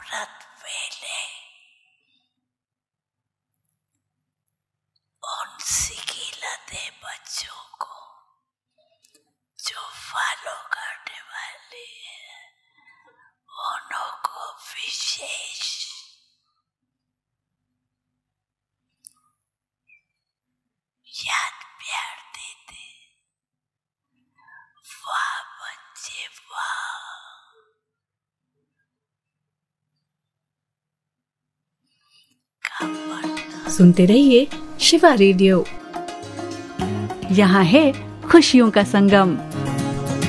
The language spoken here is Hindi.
व्रत वेले उन सिखिलते बच्चों को जो फॉलो करने वाले हैं, उन्हों को विशेष याद प्यार देते। वाह बच्चे वाह। सुनते रहिए शिवा रेडियो, यहाँ है खुशियों का संगम।